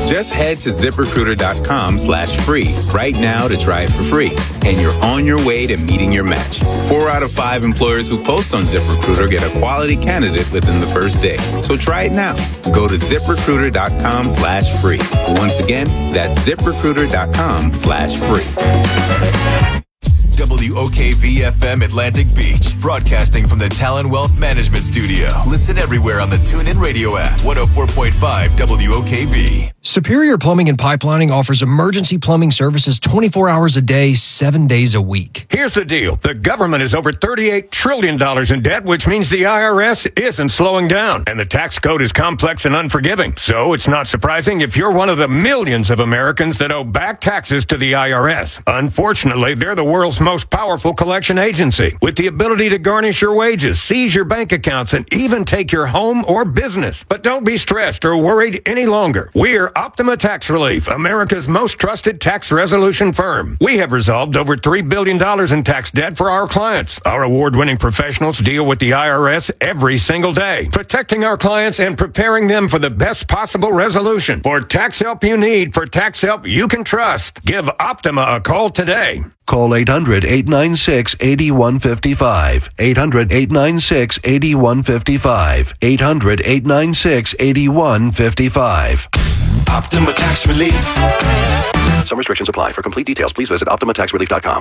Just head to ZipRecruiter.com/free right now to try it for free. And you're on your way to meeting your match. 4 out of 5 employers who post on ZipRecruiter get a quality candidate within the first day. So try it now. Go to ZipRecruiter.com/free. Once again, that's ZipRecruiter.com/free. WOKV-FM Atlantic Beach, broadcasting from the Talon Wealth Management Studio. Listen everywhere on the TuneIn Radio app. 104.5 WOKV. Superior Plumbing and Pipelining offers emergency plumbing services 24 hours a day, 7 days a week. Here's the deal. The government is over $38 trillion in debt, which means the IRS isn't slowing down. And the tax code is complex and unforgiving. So it's not surprising if you're one of the millions of Americans that owe back taxes to the IRS. Unfortunately, they're the world's most powerful collection agency with the ability to garnish your wages, seize your bank accounts, and even take your home or business. But don't be stressed or worried any longer. We're Optima Tax Relief, America's most trusted tax resolution firm. We have resolved over $3 billion in tax debt for our clients. Our award-winning professionals deal with the IRS every single day, protecting our clients and preparing them for the best possible resolution. For tax help you need, for tax help you can trust, give Optima a call today. Call 800-896-8155. 800-896-8155. 800-896-8155. Optima Tax Relief. Some restrictions apply. For complete details, please visit OptimaTaxRelief.com.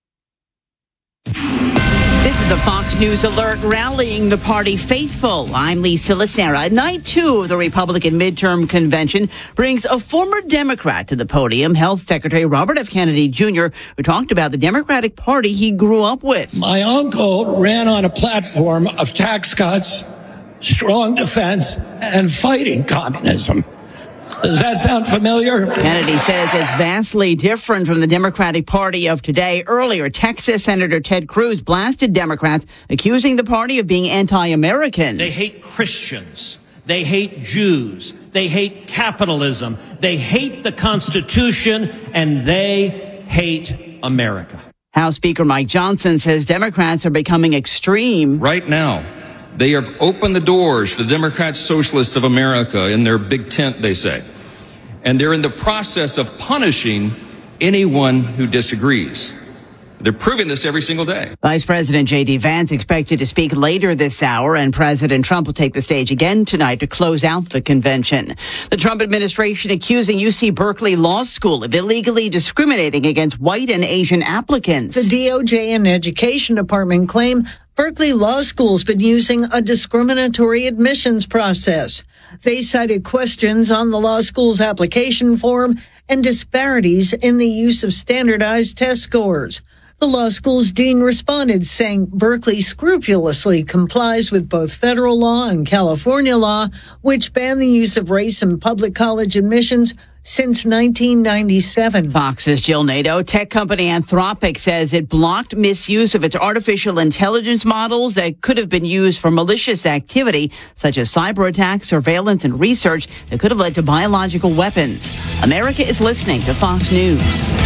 This is a Fox News Alert rallying the party faithful. I'm Lisa Lacera. Night 2 of the Republican midterm convention brings a former Democrat to the podium, Health Secretary Robert F. Kennedy Jr., who talked about the Democratic Party he grew up with. My uncle ran on a platform of tax cuts, strong defense, and fighting communism. Does that sound familiar? Kennedy says it's vastly different from the Democratic Party of today. Earlier, Texas Senator Ted Cruz blasted Democrats, accusing the party of being anti-American. They hate Christians. They hate Jews. They hate capitalism. They hate the Constitution, and they hate America. House Speaker Mike Johnson says Democrats are becoming extreme. Right now, they have opened the doors for the Democrat Socialists of America in their big tent, they say. And they're in the process of punishing anyone who disagrees. They're proving this every single day. Vice President J.D. Vance expected to speak later this hour, and President Trump will take the stage again tonight to close out the convention. The Trump administration accusing UC Berkeley Law School of illegally discriminating against white and Asian applicants. The DOJ and Education Department claim Berkeley Law School's been using a discriminatory admissions process. They cited questions on the law school's application form and disparities in the use of standardized test scores. The law school's dean responded, saying Berkeley scrupulously complies with both federal law and California law, which ban the use of race in public college admissions since 1997. Fox's Jill Nato. Tech company Anthropic says it blocked misuse of its artificial intelligence models that could have been used for malicious activity, such as cyber attacks, surveillance, and research that could have led to biological weapons. America is listening to Fox News.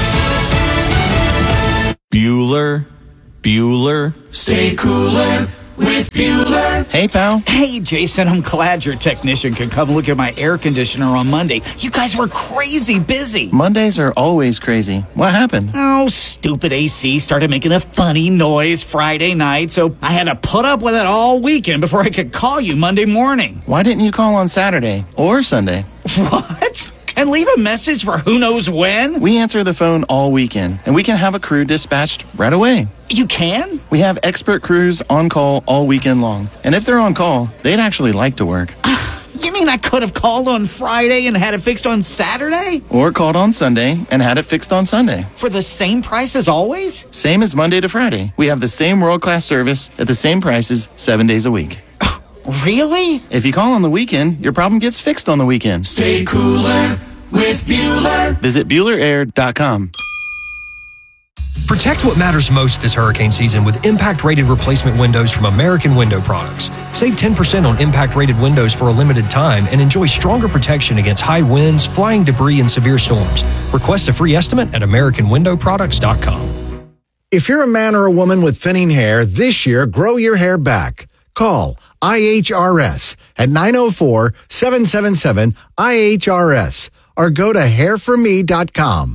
Bueller. Stay cooler with Bueller. Hey, pal. Hey, Jason, I'm glad your technician could come look at my air conditioner on Monday. You guys were crazy busy. Mondays are always crazy. What happened? Oh, stupid AC started making a funny noise Friday night, so I had to put up with it all weekend before I could call you Monday morning. Why didn't you call on Saturday or Sunday? What? And leave a message for who knows when? We answer the phone all weekend, and we can have a crew dispatched right away. You can? We have expert crews on call all weekend long. And if they're on call, they'd actually like to work. You mean I could have called on Friday and had it fixed on Saturday? Or called on Sunday and had it fixed on Sunday. For the same price as always? Same as Monday to Friday. We have the same world-class service at the same prices 7 days a week. Really? If you call on the weekend, your problem gets fixed on the weekend. Stay cooler with Bueller. Visit BuellerAir.com. Protect what matters most this hurricane season with impact-rated replacement windows from American Window Products. Save 10% on impact-rated windows for a limited time and enjoy stronger protection against high winds, flying debris, and severe storms. Request a free estimate at AmericanWindowProducts.com. If you're a man or a woman with thinning hair, this year, grow your hair back. Call IHRS at 904-777-IHRS or go to hairforme.com.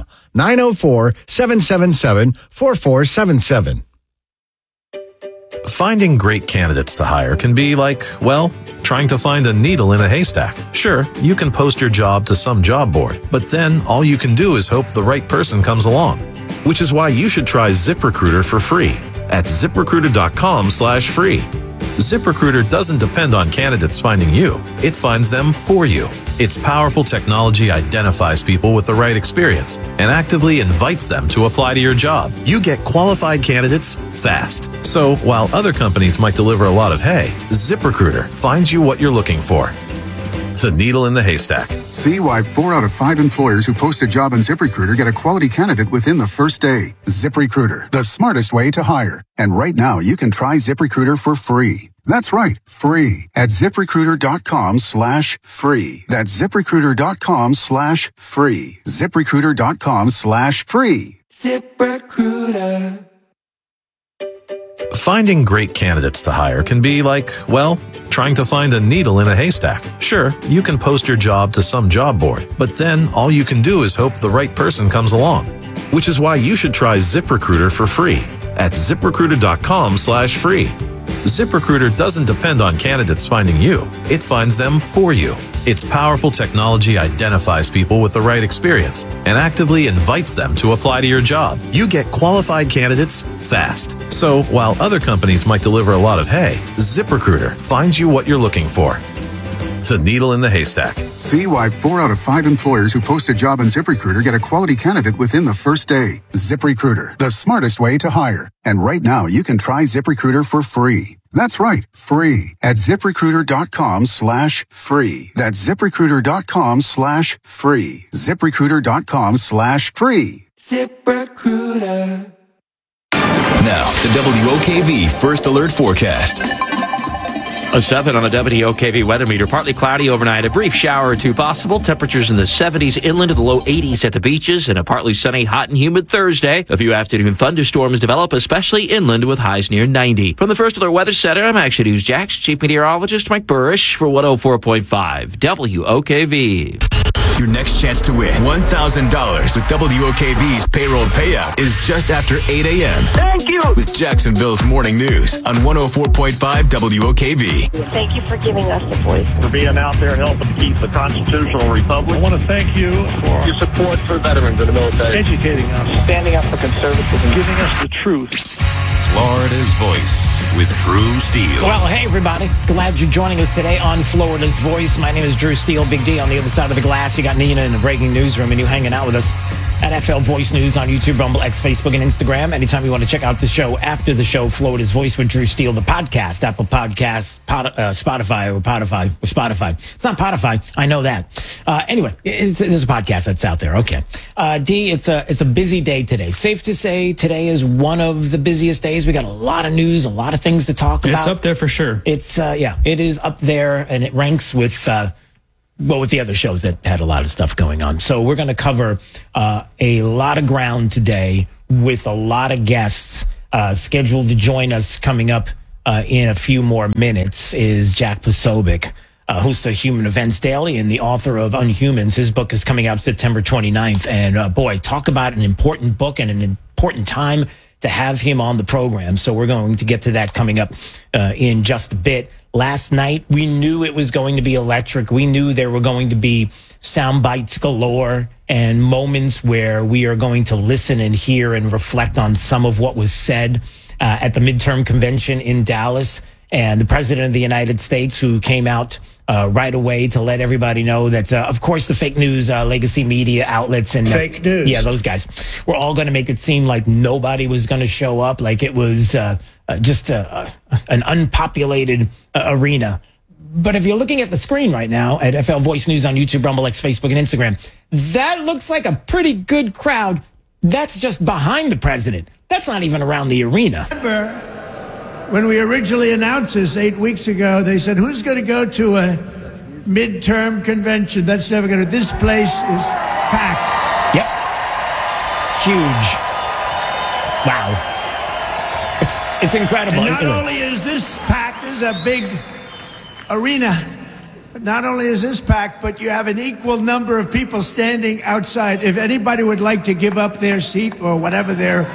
904-777-4477. Finding great candidates to hire can be like, well, trying to find a needle in a haystack. Sure, you can post your job to some job board, but then all you can do is hope the right person comes along. Which is why you should try ZipRecruiter for free at ZipRecruiter.com/free. ZipRecruiter doesn't depend on candidates finding you. It finds them for you. Its powerful technology identifies people with the right experience and actively invites them to apply to your job. You get qualified candidates fast. So while other companies might deliver a lot of hay, ZipRecruiter finds you what you're looking for. The needle in the haystack. See why 4 out of 5 employers who post a job on ZipRecruiter get a quality candidate within the first day. ZipRecruiter, the smartest way to hire. And right now, you can try ZipRecruiter for free. That's right, free at ZipRecruiter.com/free. That's ZipRecruiter.com/free. ZipRecruiter.com/free. ZipRecruiter. Finding great candidates to hire can be like, well, trying to find a needle in a haystack. Sure, you can post your job to some job board, but then all you can do is hope the right person comes along. Which is why you should try ZipRecruiter for free at ZipRecruiter.com/free. ZipRecruiter doesn't depend on candidates finding you. It finds them for you. Its powerful technology identifies people with the right experience and actively invites them to apply to your job. You get qualified candidates fast. So while other companies might deliver a lot of hay, ZipRecruiter finds you what you're looking for. The needle in the haystack. See why 4 out of 5 employers who post a job on ZipRecruiter get a quality candidate within the first day. ZipRecruiter, the smartest way to hire. And right now, you can try ZipRecruiter for free. That's right, free at ZipRecruiter.com/free. That's ZipRecruiter.com/free. ZipRecruiter.com/free. ZipRecruiter. Now, the WOKV First Alert Forecast. A 7 on the WOKV weather meter. Partly cloudy overnight. A brief shower or two possible. Temperatures in the 70s inland to the low 80s at the beaches. And a partly sunny, hot and humid Thursday. A few afternoon thunderstorms develop, especially inland with highs near 90. From the First Alert Weather Center, I'm Action News Jax Chief Meteorologist Mike Burrish for 104.5 WOKV. Your next chance to win $1,000 with WOKV's payroll payout is just after 8 a.m. Thank you. With Jacksonville's Morning News on 104.5 WOKV. Thank you for giving us the voice. For being out there helping keep the constitutional republic. I want to thank you for your support for veterans in the military. Educating us. Standing up for conservatism. Giving us the truth. Florida's Voice with Drew Steele. Well, hey, everybody. Glad you're joining us today on Florida's Voice. My name is Drew Steele. Big D on the other side of the glass. You got Nina in the breaking newsroom, and you hanging out with us at FL Voice News on YouTube, Rumble, X, Facebook, and Instagram. Anytime you want to check out the show after the show, Florida's Voice with Drew Steele, the podcast, Apple Podcasts, Spotify. It's not Spotify. I know that. Anyway, there's a podcast that's out there. Okay. D, it's a busy day today. Safe to say today is one of the busiest days. We got a lot of news, a lot of things to talk about. It's up there for sure. It's, it is up there, and it ranks with the other shows that had a lot of stuff going on. So we're going to cover a lot of ground today with a lot of guests scheduled to join us. Coming up in a few more minutes is Jack Posobiec, host of Human Events Daily and the author of Unhumans. His book is coming out September 29th. And boy, talk about an important book and an important time to have him on the program. So we're going to get to that coming up in just a bit. Last night, we knew it was going to be electric. We knew there were going to be sound bites galore and moments where we are going to listen and hear and reflect on some of what was said at the midterm convention in Dallas. And the president of the United States, who came out right away to let everybody know that, of course, the fake news, legacy media outlets and fake news. Yeah, those guys were all going to make it seem like nobody was going to show up, like it was just an unpopulated arena. But if you're looking at the screen right now at FL Voice News on YouTube, Rumble, X, Facebook, and Instagram, that looks like a pretty good crowd. That's just behind the president. That's not even around the arena. When we originally announced this 8 weeks ago, they said, who's going to go to a midterm convention? That's never going to. This place is packed. Yep. Huge. Wow. It's incredible. And not only is this packed, there's a big arena. Not only is this packed, but you have an equal number of people standing outside. If anybody would like to give up their seat or whatever,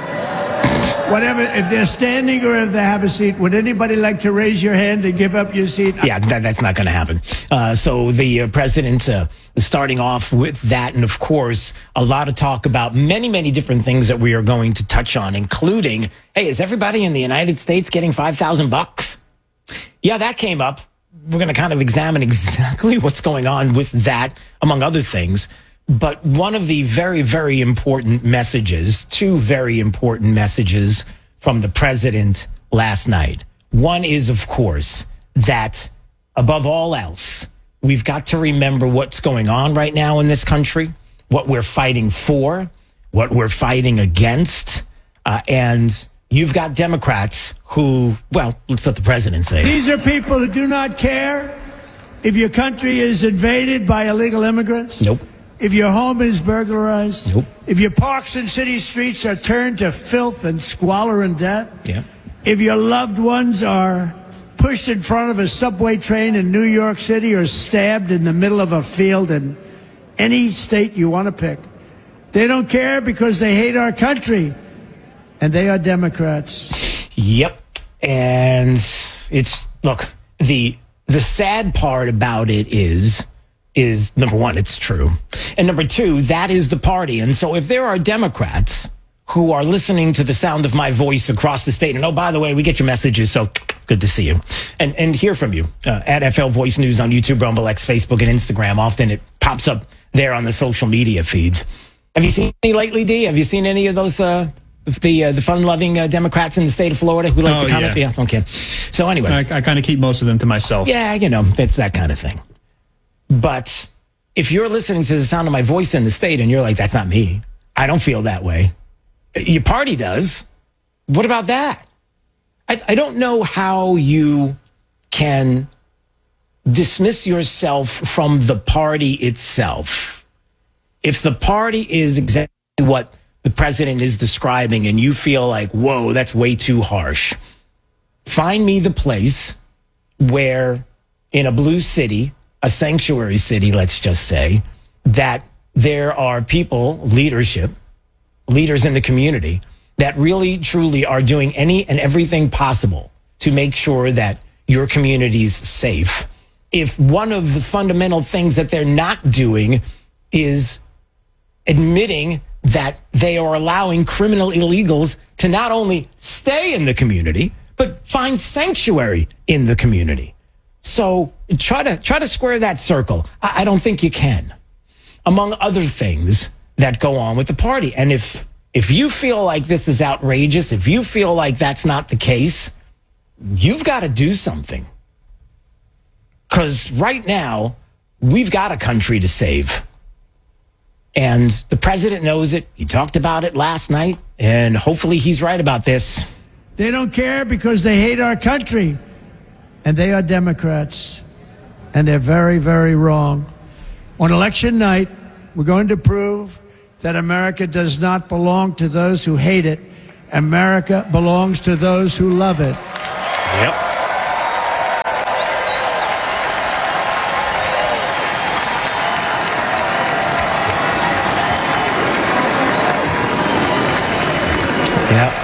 if they're standing or if they have a seat, would anybody like to raise your hand and give up your seat? Yeah, that's not going to happen. So the president is starting off with that. And of course, a lot of talk about many, many different things that we are going to touch on, including, hey, is everybody in the United States getting $5,000? Yeah, that came up. We're going to kind of examine exactly what's going on with that, among other things. But one of the very, very important messages, two very important messages from the president last night. One is, of course, that above all else, we've got to remember what's going on right now in this country, what we're fighting for, what we're fighting against. And you've got Democrats who, well, let's let the president say it. These are people who do not care if your country is invaded by illegal immigrants. Nope. If your home is burglarized. Nope. If your parks and city streets are turned to filth and squalor and death. Yeah. If your loved ones are pushed in front of a subway train in New York City or stabbed in the middle of a field in any state you want to pick. They don't care because they hate our country. And they are Democrats. Yep. And it's, look, the sad part about it is number one, it's true. And number two, that is the party. And so if there are Democrats who are listening to the sound of my voice across the state, and oh, by the way, we get your messages, so good to see you and hear from you at FL Voice News on YouTube, Rumble, X, Facebook, and Instagram. Often it pops up there on the social media feeds. Have you seen any lately, D? Have you seen any of those, the fun-loving Democrats in the state of Florida who like to comment? Yeah, okay. So anyway. I kind of keep most of them to myself. Yeah, it's that kind of thing. But if you're listening to the sound of my voice in the state and you're like, that's not me, I don't feel that way. Your party does. What about that? I don't know how you can dismiss yourself from the party itself. If the party is exactly what the president is describing and you feel like, whoa, that's way too harsh, find me the place where in a blue city, a sanctuary city, let's just say, that there are people, leaders in the community that really, truly are doing any and everything possible to make sure that your community is safe. If one of the fundamental things that they're not doing is admitting that they are allowing criminal illegals to not only stay in the community, but find sanctuary in the community. So try to square that circle. I don't think you can, among other things that go on with the party. And if you feel like this is outrageous, if you feel like that's not the case, you've got to do something. Because right now, we've got a country to save. And the president knows it. He talked about it last night, and hopefully he's right about this. They don't care because they hate our country. And they are Democrats. And they're very, very wrong. On election night, we're going to prove that America does not belong to those who hate it. America belongs to those who love it. Yep. Yep.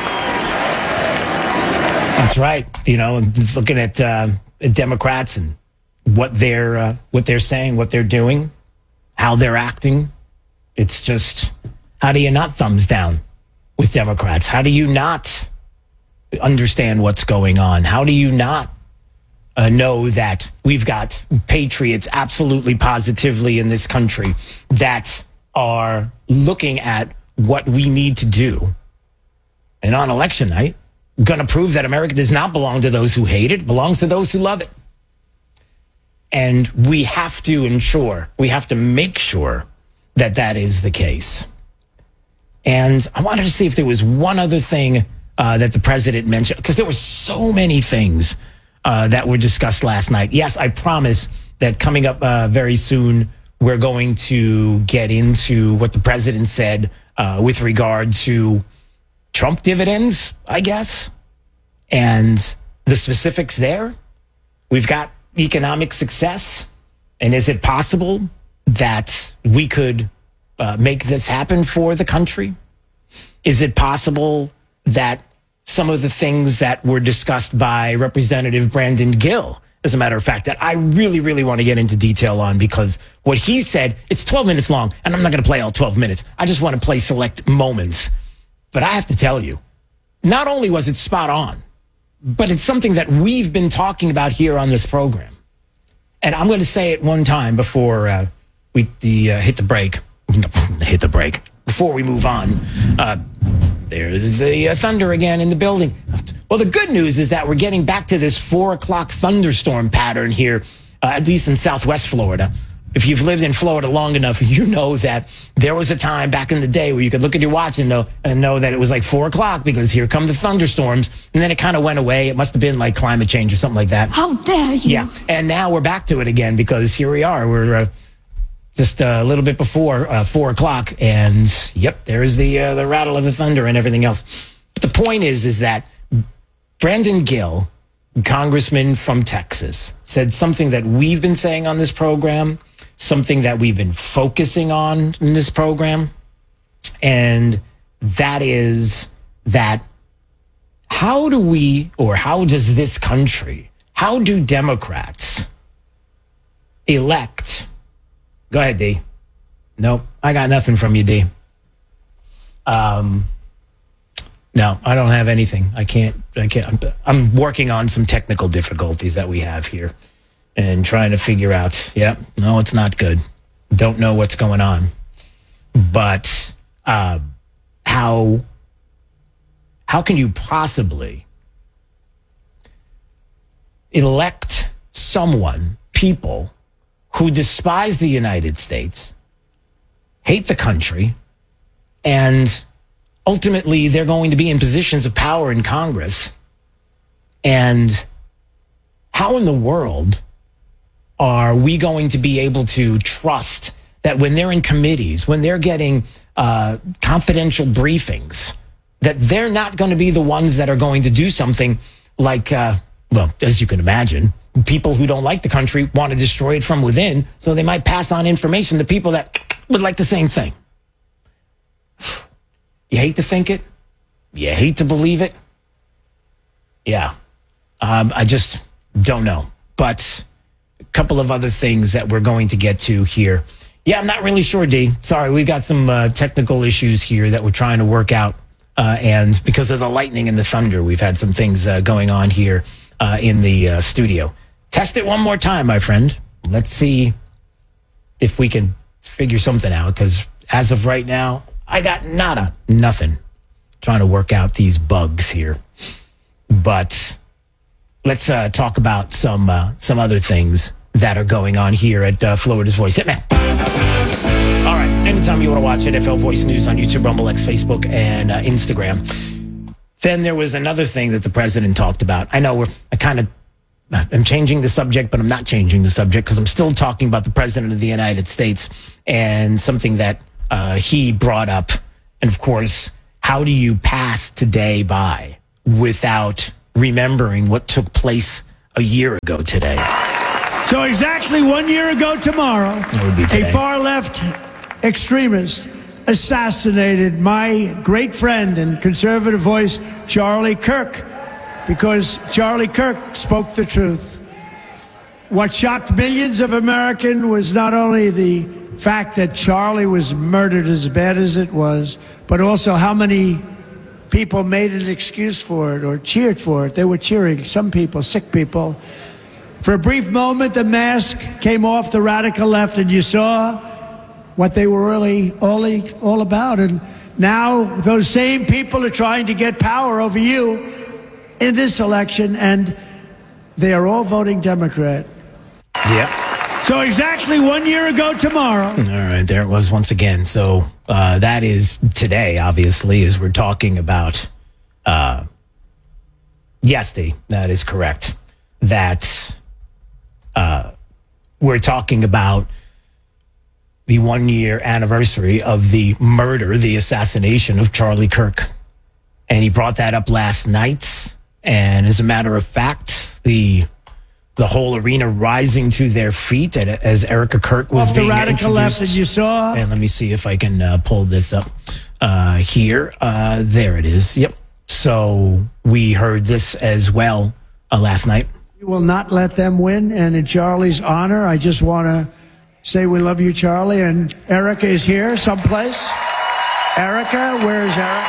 That's right. Looking at Democrats and what they're saying, what they're doing, how they're acting. It's just, how do you not thumbs down with Democrats? How do you not understand what's going on? How do you not know that we've got patriots absolutely positively in this country that are looking at what we need to do? And on election night, going to prove that America does not belong to those who hate it, belongs to those who love it. And we have to make sure that that is the case. And I wanted to see if there was one other thing that the president mentioned, because there were so many things that were discussed last night. Yes, I promise that coming up very soon, we're going to get into what the president said with regard to Trump dividends, I guess, and the specifics there. We've got economic success And is it possible that we could make this happen for the country? Is it possible that some of the things that were discussed by Representative Brandon Gill, as a matter of fact, that I really, really want to get into detail on, because what he said, it's 12 minutes long, and I'm not going to play all 12 minutes. I just want to play select moments. But I have to tell you, not only was it spot on, but it's something that we've been talking about here on this program. And I'm going to say it one time before we hit the break. Hit the break. Before we move on, there's the thunder again in the building. Well, the good news is that we're getting back to this 4 o'clock thunderstorm pattern here, at least in Southwest Florida. If you've lived in Florida long enough, you know that there was a time back in the day where you could look at your watch and know that it was like 4 o'clock because here come the thunderstorms. And then it kind of went away. It must have been like climate change or something like that. How dare you? Yeah. And now we're back to it again because here we are. We're just a little bit before 4 o'clock. And yep, there's the rattle of the thunder and everything else. But the point is that Brandon Gill, congressman from Texas, said something that we've been saying on this program, something that we've been focusing on in this program. And that is that how does this country, how do Democrats elect? Go ahead, D. Nope, I got nothing from you, D. No, I don't have anything. I can't. I'm working on some technical difficulties that we have here and trying to figure out, no, it's not good. Don't know what's going on. But how can you possibly elect people who despise the United States, hate the country, and ultimately they're going to be in positions of power in Congress? And how in the world are we going to be able to trust that when they're in committees, when they're getting confidential briefings, that they're not going to be the ones that are going to do something like, as you can imagine, people who don't like the country want to destroy it from within, so they might pass on information to people that would like the same thing. You hate to think it. You hate to believe it. Yeah. I just don't know. But a couple of other things that we're going to get to here. Yeah, I'm not really sure, D. Sorry, we got some technical issues here that we're trying to work out. And because of the lightning and the thunder, we've had some things going on here in the studio. Test it one more time, my friend. Let's see if we can figure something out. Because as of right now, I got nothing. Trying to work out these bugs here. But let's talk about some other things that are going on here at Florida's Voice. Hit me. All right. Anytime you want to watch NFL Voice News on YouTube, Rumble, X, Facebook, and Instagram. Then there was another thing that the president talked about. I know I'm changing the subject, but I'm not changing the subject because I'm still talking about the president of the United States and something that he brought up. And of course, how do you pass today by without remembering what took place a year ago today? So exactly 1 year ago tomorrow, a far-left extremist assassinated my great friend and conservative voice, Charlie Kirk, because Charlie Kirk spoke the truth. What shocked millions of Americans was not only the fact that Charlie was murdered as bad as it was, but also how many people made an excuse for it or cheered for it. They were cheering, some people, sick people. For a brief moment, the mask came off the radical left and you saw what they were really all about. And now those same people are trying to get power over you in this election, and they are all voting Democrat. Yep. So exactly 1 year ago tomorrow. All right, there it was once again. So that is today, obviously, as we're talking about. Yes, that is correct. That we're talking about the 1 year anniversary of the murder, the assassination of Charlie Kirk. And he brought that up last night. And as a matter of fact, the the whole arena rising to their feet as Erica Kirk was Off the being radical left introduced. that you saw. And let me see if I can pull this up here. There it is. Yep. So we heard this as well last night. You will not let them win. And in Charlie's honor, I just want to say we love you, Charlie. And Erica is here someplace. Erica, where is Erica?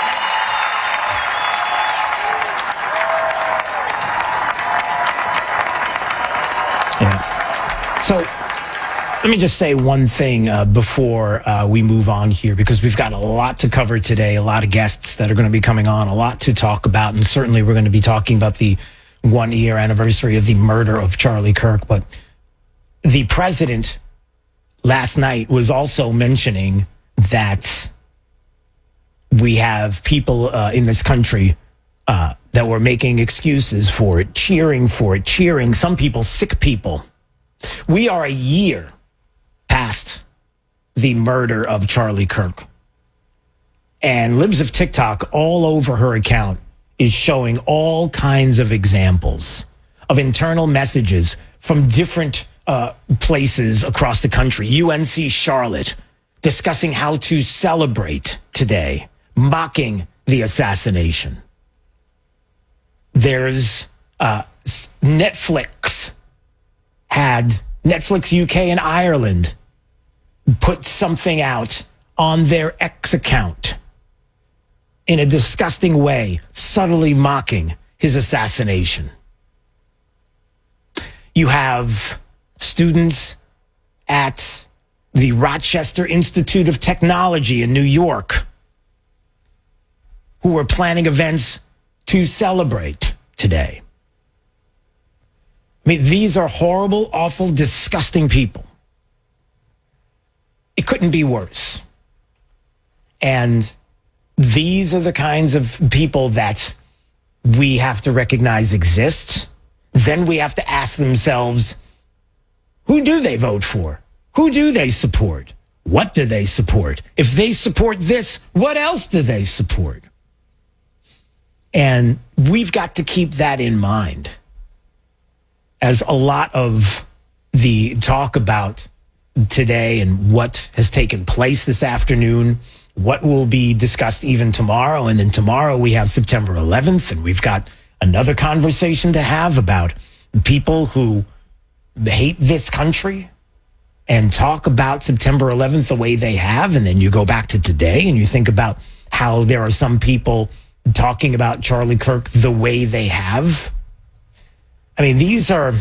Yeah. So let me just say one thing before we move on here, because we've got a lot to cover today, a lot of guests that are going to be coming on, a lot to talk about. And certainly we're going to be talking about the 1-year anniversary of the murder of Charlie Kirk. But the president last night was also mentioning that we have people in this country that were making excuses for it, cheering for it, cheering some people, sick people. We are a year past the murder of Charlie Kirk. And Libs of TikTok, all over her account, is showing all kinds of examples of internal messages from different places across the country. UNC Charlotte discussing how to celebrate today, mocking the assassination. There's Netflix UK and Ireland put something out on their X account in a disgusting way, subtly mocking his assassination. You have students at the Rochester Institute of Technology in New York who are planning events to celebrate today. I mean, these are horrible, awful, disgusting people. It couldn't be worse. And these are the kinds of people that we have to recognize exist. Then we have to ask themselves, who do they vote for? Who do they support? What do they support? If they support this, what else do they support? And we've got to keep that in mind, as a lot of the talk about today and what has taken place this afternoon, what will be discussed even tomorrow. And then tomorrow we have September 11th, and we've got another conversation to have about people who hate this country and talk about September 11th the way they have. And then you go back to today and you think about how there are some people talking about Charlie Kirk the way they have. I mean, these are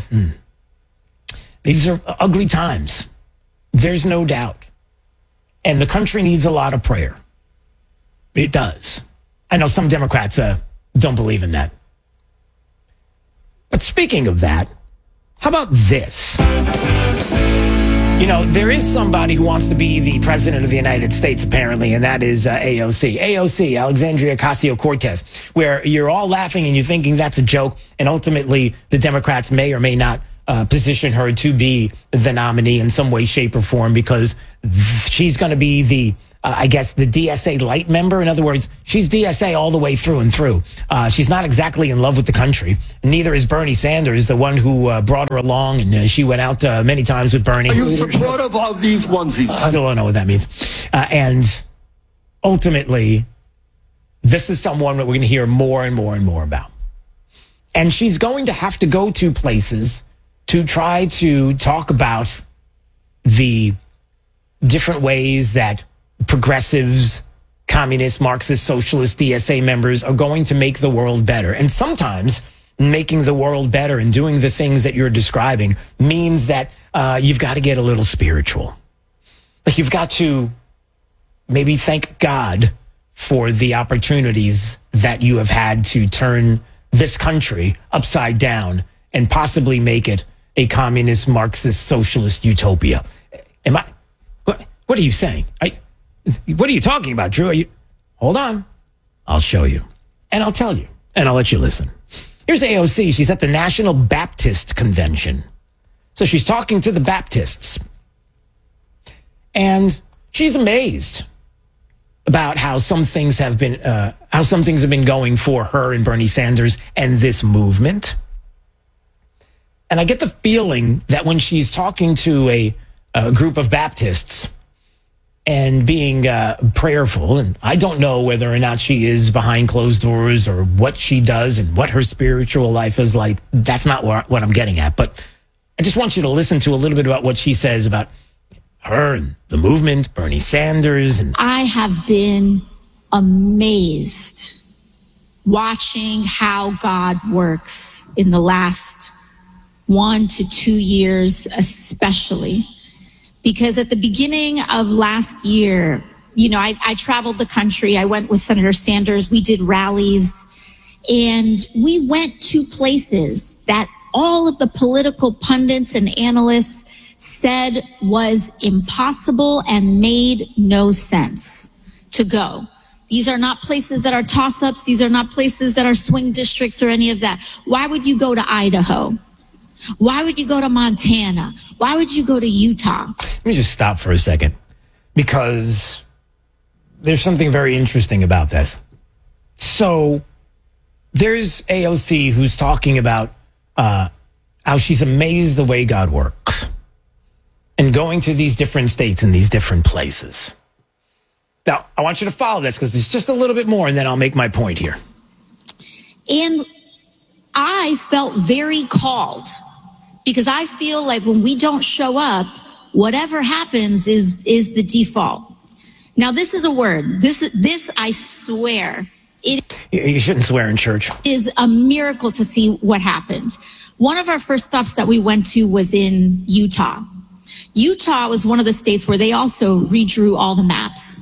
ugly times. There's no doubt. And the country needs a lot of prayer. It does. I know some Democrats don't believe in that. But speaking of that, how about this? You know, there is somebody who wants to be the president of the United States, apparently, and that is AOC. AOC, Alexandria Ocasio-Cortez, where you're all laughing and you're thinking that's a joke, and ultimately the Democrats may or may not position her to be the nominee in some way, shape, or form, because she's going to be the, I guess, the DSA light member. In other words, she's DSA all the way through and through. She's not exactly in love with the country. Neither is Bernie Sanders, the one who brought her along, and she went out many times with Bernie. Are you supportive of these onesies? I still don't know what that means. And ultimately, this is someone that we're going to hear more and more and more about. And she's going to have to go to places to try to talk about the different ways that progressives, communists, Marxist, socialist, DSA members are going to make the world better. And sometimes making the world better and doing the things that you're describing means that you've got to get a little spiritual. Like, you've got to maybe thank God for the opportunities that you have had to turn this country upside down and possibly make it a communist, Marxist, socialist utopia. Am I? What are you saying? What are you talking about, Drew? Hold on. I'll show you. And I'll tell you. And I'll let you listen. Here's AOC. She's at the National Baptist Convention. So she's talking to the Baptists. And she's amazed about how some things have been going for her and Bernie Sanders and this movement. And I get the feeling that when she's talking to a group of Baptists and being prayerful, and I don't know whether or not she is behind closed doors or what she does and what her spiritual life is like. That's not what I'm getting at. But I just want you to listen to a little bit about what she says about her and the movement, Bernie Sanders. And I have been amazed watching how God works in the last 1 to 2 years, especially because at the beginning of last year, I traveled the country. I went with Senator Sanders. We did rallies, and we went to places that all of the political pundits and analysts said was impossible and made no sense to go. These are not places that are toss-ups. These are not places that are swing districts or any of that. Why would you go to Idaho? Why would you go to Montana? Why would you go to Utah? Let me just stop for a second, because there's something very interesting about this. So there's AOC who's talking about how she's amazed the way God works and going to these different states and these different places. Now, I want you to follow this because there's just a little bit more, and then I'll make my point here. And I felt very called, because I feel like when we don't show up, whatever happens is the default. Now, this is a word. This I swear. You shouldn't swear in church. Is a miracle to see what happened. One of our first stops that we went to was in Utah. Utah was one of the states where they also redrew all the maps.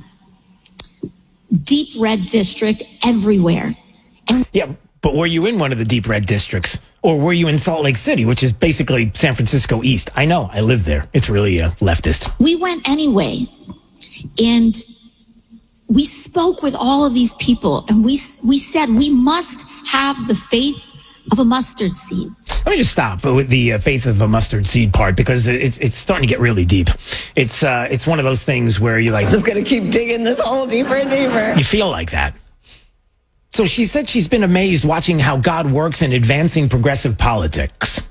Deep red district everywhere. Yeah, but were you in one of the deep red districts? Or were you in Salt Lake City, which is basically San Francisco East? I know, I live there. It's really leftist. We went anyway. And we spoke with all of these people, and we said we must have the faith of a mustard seed. Let me just stop with the faith of a mustard seed part, because it's starting to get really deep. It's one of those things where you're like, just going to keep digging this hole deeper and deeper. You feel like that. So she said she's been amazed watching how God works in advancing progressive politics.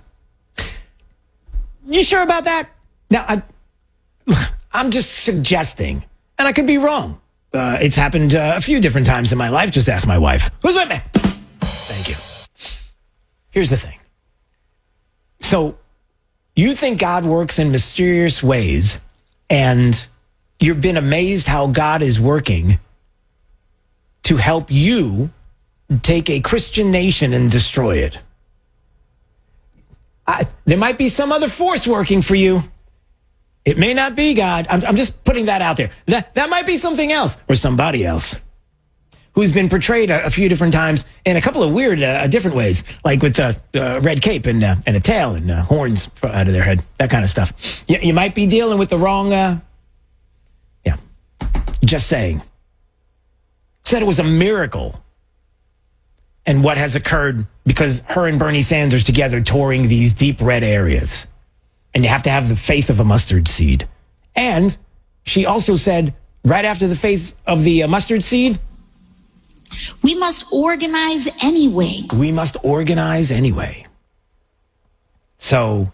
You sure about that? Now, I'm just suggesting, and I could be wrong. It's happened a few different times in my life. Just ask my wife. Who's with me? Thank you. Here's the thing. So you think God works in mysterious ways, and you've been amazed how God is working to help you take a Christian nation and destroy it. There might be some other force working for you. It may not be God. I'm just putting that out there. That might be something else or somebody else who's been portrayed a few different times in a couple of weird, different ways, like with a red cape and a tail and horns out of their head, that kind of stuff. You might be dealing with the wrong, just saying. Said it was a miracle. And what has occurred because her and Bernie Sanders together touring these deep red areas. And you have to have the faith of a mustard seed. And she also said, right after the faith of the mustard seed, we must organize anyway. We must organize anyway. So